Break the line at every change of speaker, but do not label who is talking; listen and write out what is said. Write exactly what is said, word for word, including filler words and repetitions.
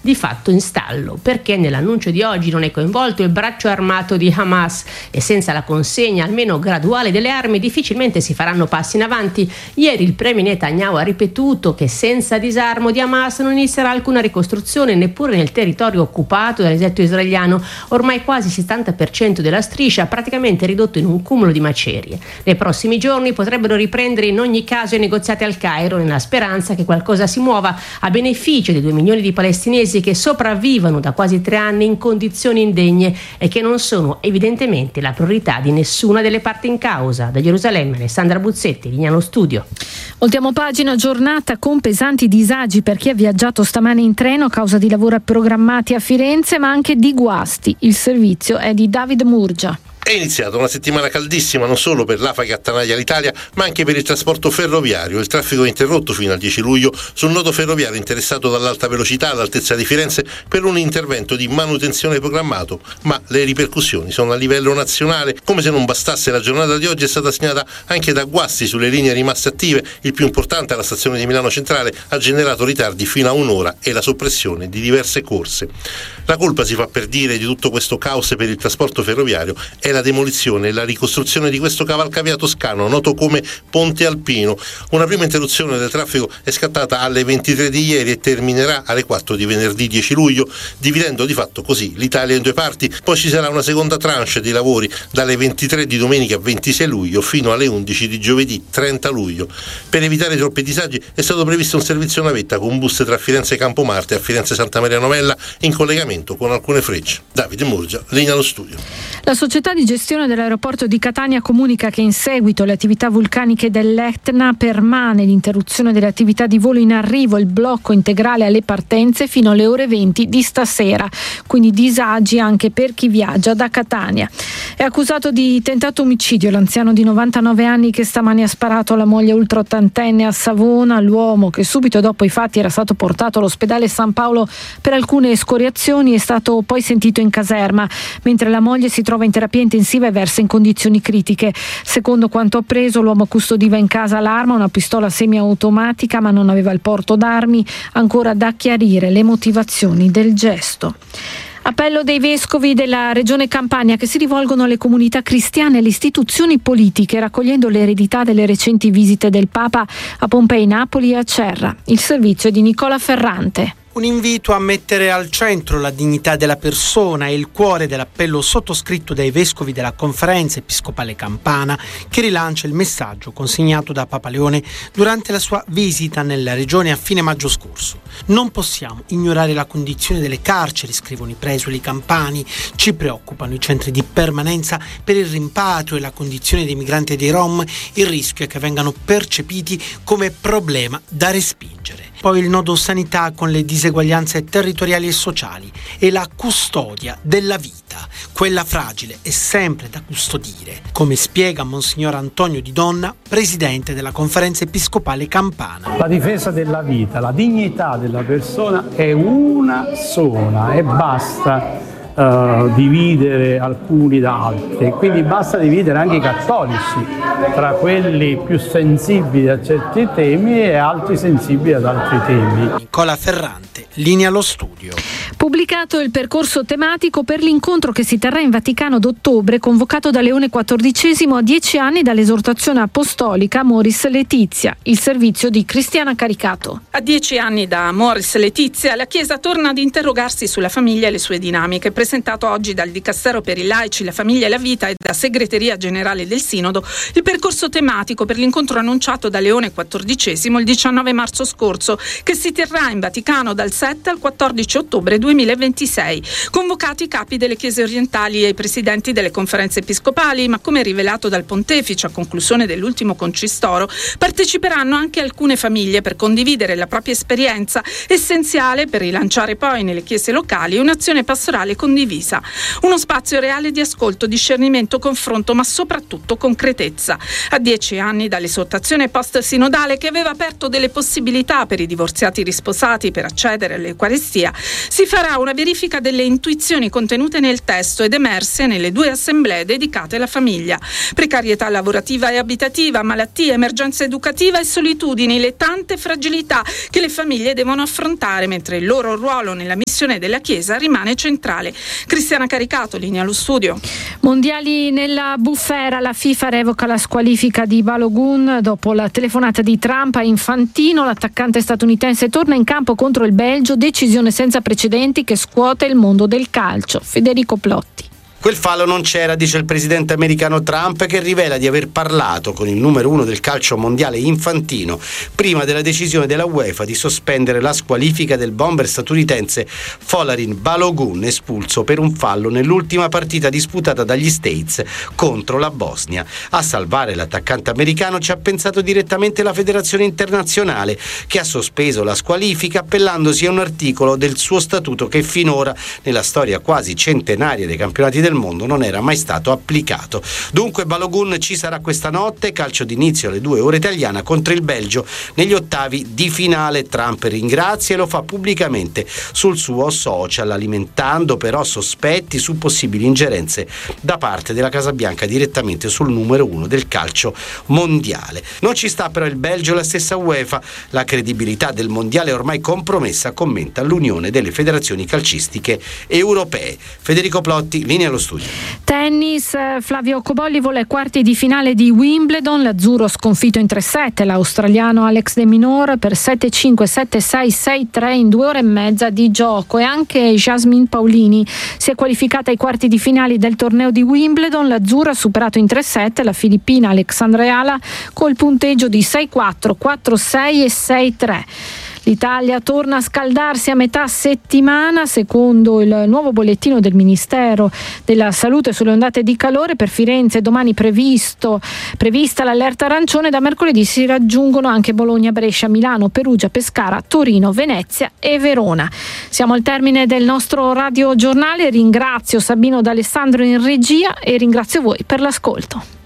di fatto in stallo, perché nell'annuncio di oggi non è coinvolto il braccio armato di Hamas e senza la consegna almeno graduale delle armi difficilmente si faranno passi in avanti. Ieri il premier Netanyahu ha ripetuto che senza disarmo di Hamas non inizierà alcuna ricostruzione neppure nel territorio occupato dall'esercito israeliano, ormai quasi il settanta per cento della striscia praticamente ridotto in un cumulo di macerie. Nei prossimi giorni potrebbero riprendere in ogni caso i negoziati al Cairo nella speranza che qualcosa si muova a beneficio dei due milioni di palestinesi che sopravvivono da quasi tre anni in condizioni indegne e che non sono evidentemente la priorità di nessuna delle parti in causa. Da Gerusalemme, Alessandra Buzzetti, linea allo studio.
Ultima pagina, giornata con pesanti disagi per chi ha viaggiato stamane in treno a causa di lavori programmati a Firenze, ma anche di guasti. Il servizio è di David Murgia.
È iniziata una settimana caldissima non solo per l'A F A che attanaglia l'Italia, ma anche per il trasporto ferroviario. Il traffico è interrotto fino al dieci luglio sul nodo ferroviario interessato dall'alta velocità all'altezza di Firenze per un intervento di manutenzione programmato, ma le ripercussioni sono a livello nazionale. Come se non bastasse, la giornata di oggi è stata segnata anche da guasti sulle linee rimaste attive. Il più importante, alla stazione di Milano Centrale, ha generato ritardi fino a un'ora e la soppressione di diverse corse. La colpa, si fa per dire, di tutto questo caos per il trasporto ferroviario è la demolizione e la ricostruzione di questo cavalcavia toscano noto come Ponte Alpino. Una prima interruzione del traffico è scattata alle ventitré di ieri e terminerà alle quattro di venerdì dieci luglio, dividendo di fatto così l'Italia in due parti. Poi ci sarà una seconda tranche di lavori dalle ventitré di domenica ventisei luglio fino alle undici di giovedì trenta luglio. Per evitare troppi disagi è stato previsto un servizio navetta con bus tra Firenze Campomarte e Firenze Santa Maria Novella in collegamento con alcune Frecce. Davide Murgia, linea allo studio.
La società di gestione dell'aeroporto di Catania comunica che in seguito alle attività vulcaniche dell'Etna permane l'interruzione delle attività di volo in arrivo, il blocco integrale alle partenze fino alle ore venti di stasera, quindi disagi anche per chi viaggia da Catania. È accusato di tentato omicidio l'anziano di novantanove anni che stamani ha sparato alla moglie ultraottantenne a Savona. L'uomo, che subito dopo i fatti era stato portato all'ospedale San Paolo per alcune escoriazioni, è stato poi sentito in caserma, mentre la moglie si trova in terapia intensiva e versa in condizioni critiche. Secondo quanto appreso, l'uomo custodiva in casa l'arma, una pistola semiautomatica, ma non aveva il porto d'armi. Ancora da chiarire le motivazioni del gesto. Appello dei vescovi della regione Campania che si rivolgono alle comunità cristiane e alle istituzioni politiche, raccogliendo l'eredità delle recenti visite del Papa a Pompei, Napoli e a Cerra. Il servizio è di Nicola Ferrante.
Un invito a mettere al centro la dignità della persona è il cuore dell'appello sottoscritto dai vescovi della Conferenza Episcopale Campana, che rilancia il messaggio consegnato da Papa Leone durante la sua visita nella regione a fine maggio scorso. Non possiamo ignorare la condizione delle carceri, scrivono i presuli campani. Ci preoccupano i centri di permanenza per il rimpatrio e la condizione dei migranti e dei Rom. Il rischio è che vengano percepiti come problema da respingere. Poi il nodo sanità con le diseguaglianze territoriali e sociali e la custodia della vita, quella fragile è sempre da custodire, come spiega Monsignor Antonio Di Donna, presidente della Conferenza Episcopale Campana.
La difesa della vita, la dignità della persona è una sola e basta Uh, dividere alcuni da altri, quindi basta dividere anche i cattolici tra quelli più sensibili a certi temi e altri sensibili ad altri temi.
Nicola Ferrante, linea allo studio.
Pubblicato il percorso tematico per l'incontro che si terrà in Vaticano d'ottobre, convocato da Leone quattordicesimo a dieci anni dall'esortazione apostolica Amoris Laetitia. Il servizio di Cristiana Caricato.
A dieci anni da Amoris Laetitia, la Chiesa torna ad interrogarsi sulla famiglia e le sue dinamiche. Presentato oggi dal Dicastero per i laici, la famiglia e la vita e da Segreteria Generale del Sinodo, il percorso tematico per l'incontro annunciato da Leone quattordicesimo il diciannove marzo scorso, che si terrà in Vaticano dal sette al quattordici ottobre duemilaventisei. Convocati i capi delle chiese orientali e i presidenti delle conferenze episcopali, ma come rivelato dal pontefice a conclusione dell'ultimo concistoro, parteciperanno anche alcune famiglie per condividere la propria esperienza, essenziale per rilanciare poi nelle chiese locali un'azione pastorale condivisa. Uno spazio reale di ascolto, discernimento, confronto, ma soprattutto concretezza. A dieci anni dall'esortazione post-sinodale che aveva aperto delle possibilità per i divorziati risposati per accedere all'Eucaristia, si fa farà una verifica delle intuizioni contenute nel testo ed emerse nelle due assemblee dedicate alla famiglia. Precarietà lavorativa e abitativa, malattie, emergenza educativa e solitudini, le tante fragilità che le famiglie devono affrontare, mentre il loro ruolo nella missione della Chiesa rimane centrale. Cristiana Caricato, linea allo studio.
Mondiali nella bufera, la FIFA revoca la squalifica di Balogun dopo la telefonata di Trump a Infantino. L'attaccante statunitense torna in campo contro il Belgio, decisione senza precedenti che scuote il mondo del calcio. Federico Plotti.
Quel fallo non c'era, dice il presidente americano Trump, che rivela di aver parlato con il numero uno del calcio mondiale Infantino prima della decisione della UEFA di sospendere la squalifica del bomber statunitense Folarin Balogun, espulso per un fallo nell'ultima partita disputata dagli States contro la Bosnia. A salvare l'attaccante americano ci ha pensato direttamente la Federazione Internazionale, che ha sospeso la squalifica appellandosi a un articolo del suo statuto che finora, nella storia quasi centenaria dei campionati del mondo, non era mai stato applicato. Dunque Balogun ci sarà questa notte, calcio d'inizio alle due ore italiana contro il Belgio negli ottavi di finale. Trump ringrazia e lo fa pubblicamente sul suo social, alimentando però sospetti su possibili ingerenze da parte della Casa Bianca direttamente sul numero uno del calcio mondiale. Non ci sta però il Belgio e la stessa UEFA. La credibilità del mondiale è ormai compromessa, commenta l'Unione delle Federazioni Calcistiche Europee. Federico Plotti, linea allo studio.
Tennis, Flavio Cobolli vola ai quarti di finale di Wimbledon, l'azzurro sconfitto in tre set l'australiano Alex de Minaur per sette cinque, sette sei, sei tre in due ore e mezza di gioco, e anche Jasmine Paolini si è qualificata ai quarti di finale del torneo di Wimbledon. L'azzurra ha superato in tre set la filippina Alexandra Ayala col punteggio di sei quattro, quattro sei e sei tre. L'Italia torna a scaldarsi a metà settimana, secondo il nuovo bollettino del Ministero della Salute sulle ondate di calore. Per Firenze domani previsto, prevista l'allerta arancione, da mercoledì si raggiungono anche Bologna, Brescia, Milano, Perugia, Pescara, Torino, Venezia e Verona. Siamo al termine del nostro radiogiornale, ringrazio Sabino D'Alessandro in regia e ringrazio voi per l'ascolto.